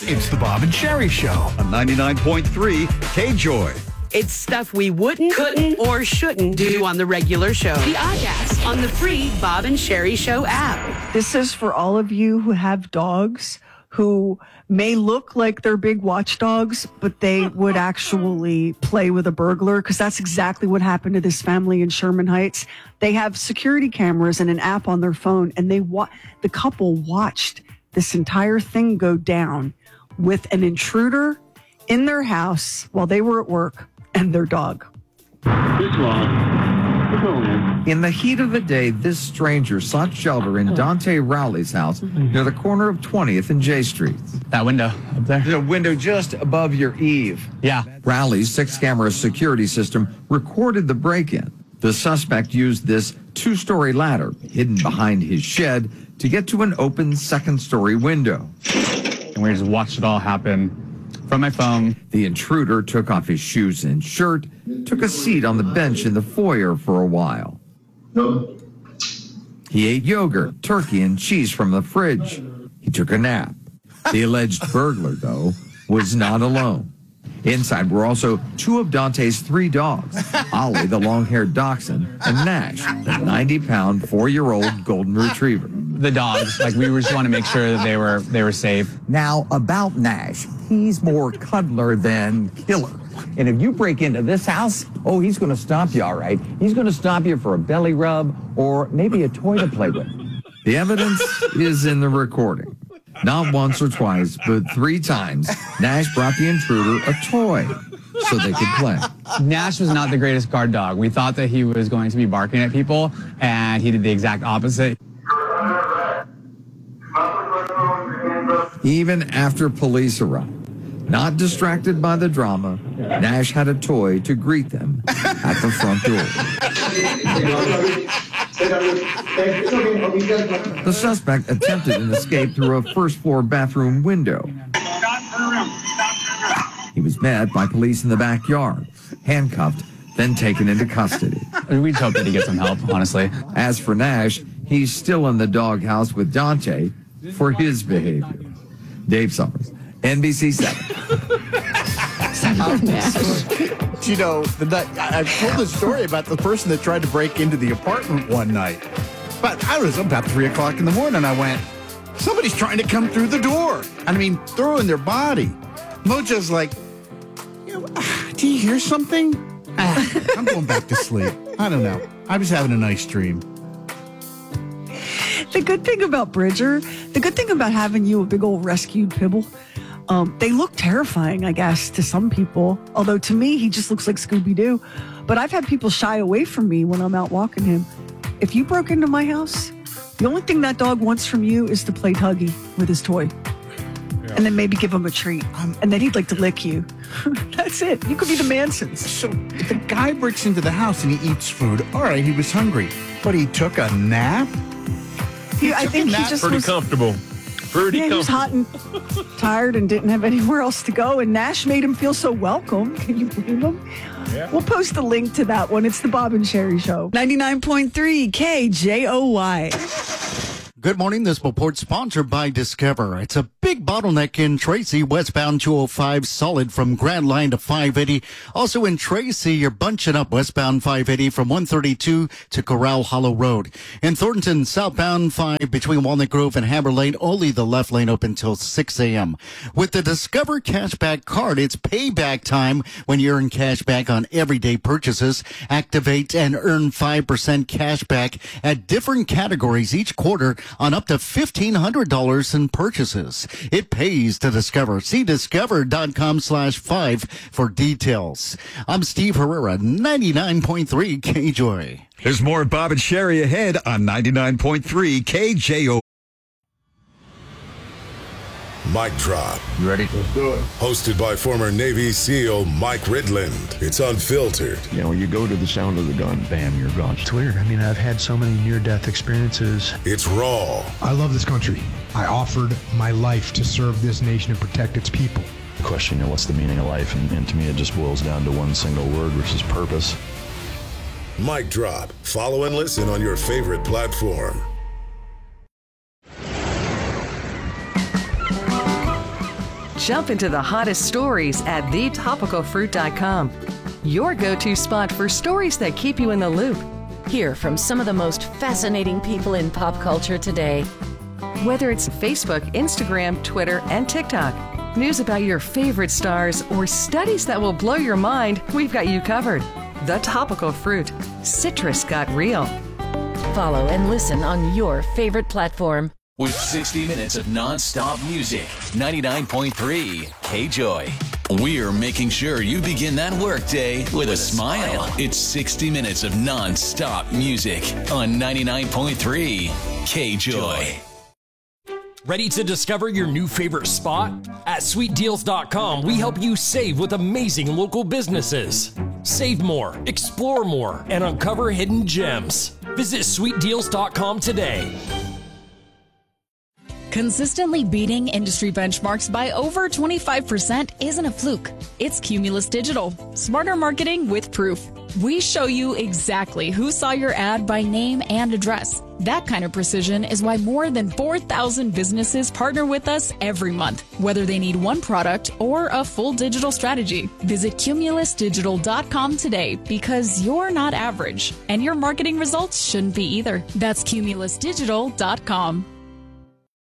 It's the Bob and Sherry Show on 99.3 KJOY. It's stuff we wouldn't, couldn't, or shouldn't do on the regular show. The Oddcast on the free Bob and Sherry Show app. This is for all of you who have dogs who may look like they're big watchdogs, but they would actually play with a burglar, because that's exactly what happened to this family in Sherman Heights. They have security cameras and an app on their phone, and the couple watched this entire thing go down with an intruder in their house while they were at work and their dog. In the heat of the day, this stranger sought shelter in Dante Rowley's house near the corner of 20th and J Streets. That window up there. There's a window just above your eave. Yeah. Rowley's 6-camera security system recorded the break-in. The suspect used this 2-story ladder hidden behind his shed to get to an open 2nd-story window. And we just watched it all happen from my phone. The intruder took off his shoes and shirt, took a seat on the bench in the foyer for a while. He ate yogurt, turkey, and cheese from the fridge. He took a nap. The alleged burglar, though, was not alone. Inside were also 2 of Dante's 3 dogs, Ollie, the long-haired dachshund, and Nash, the 90-pound 4-year-old golden retriever. The dogs, we just want to make sure that they were safe. Now, about Nash, he's more cuddler than killer. And if you break into this house, he's going to stop you, all right. He's going to stop you for a belly rub or maybe a toy to play with. The evidence is in the recording. Not once or twice, but 3 times, Nash brought the intruder a toy so they could play. Nash was not the greatest guard dog. We thought that he was going to be barking at people, and he did the exact opposite. Even after police arrived, not distracted by the drama, Nash had a toy to greet them at the front door. The suspect attempted an escape through a first-floor bathroom window. He was met by police in the backyard, handcuffed, then taken into custody. We'd hope that he gets some help, honestly. As for Nash, he's still in the doghouse with Dante for his behavior. Dave Summers, NBC 7. You know, I've told the story about the person that tried to break into the apartment one night. But I was about 3 o'clock in the morning. I went, somebody's trying to come through the door. Throwing their body. Moja's like, do you hear something? I'm going back to sleep. I don't know. I was having a nice dream. The good thing about Bridger, the good thing about having you a big old rescued Pibble, they look terrifying, I guess, to some people. Although to me, he just looks like Scooby-Doo. But I've had people shy away from me when I'm out walking him. If you broke into my house, the only thing that dog wants from you is to play tuggy with his toy. Yeah. And then maybe give him a treat. And then he'd like to lick you. That's it. You could be the Mansons. So if the guy breaks into the house and he eats food, all right, he was hungry. But he took a nap? I think he just pretty was comfortable. Pretty he was hot and tired and didn't have anywhere else to go. And Nash made him feel so welcome. Can you blame him? Yeah. We'll post a link to that one. It's the Bob and Sherry Show. 99.3 KJOY. Good morning. This report sponsored by Discover. It's a big bottleneck in Tracy, westbound 205, solid from Grand Line to 580. Also in Tracy, you're bunching up westbound 580 from 132 to Corral Hollow Road. In Thornton, southbound 5 between Walnut Grove and Hammer Lane, only the left lane open till 6 a.m. With the Discover Cashback card, it's payback time when you earn cash back on everyday purchases. Activate and earn 5% cash back at different categories each quarter on up to $1,500 in purchases. It pays to Discover. See discover.com/5 for details. I'm Steve Herrera, 99.3 KJOY. There's more Bob and Sherry ahead on 99.3 KJO. Mic Drop. You ready? Let's do it. Hosted by former Navy SEAL Mike Ridland. It's unfiltered. You know, you go to the sound of the gun, bam, you're gone. It's weird. I've had so many near-death experiences. It's raw. I love this country. I offered my life to serve this nation and protect its people. The question, what's the meaning of life? And to me, it just boils down to one single word, which is purpose. Mic Drop. Follow and listen on your favorite platform. Jump into the hottest stories at thetopicalfruit.com. Your go-to spot for stories that keep you in the loop. Hear from some of the most fascinating people in pop culture today. Whether it's Facebook, Instagram, Twitter, and TikTok, news about your favorite stars, or studies that will blow your mind, we've got you covered. The Topical Fruit. Citrus got real. Follow and listen on your favorite platform. With 60 minutes of non-stop music, 99.3 K-Joy. We're making sure you begin that workday with a smile. It's 60 minutes of non-stop music on 99.3 K-Joy. Ready to discover your new favorite spot? At SweetDeals.com, we help you save with amazing local businesses. Save more, explore more, and uncover hidden gems. Visit SweetDeals.com today. Consistently beating industry benchmarks by over 25% isn't a fluke. It's Cumulus Digital. Smarter marketing with proof. We show you exactly who saw your ad by name and address. That kind of precision is why more than 4,000 businesses partner with us every month, whether they need one product or a full digital strategy. Visit cumulusdigital.com today because you're not average, and your marketing results shouldn't be either. That's cumulusdigital.com.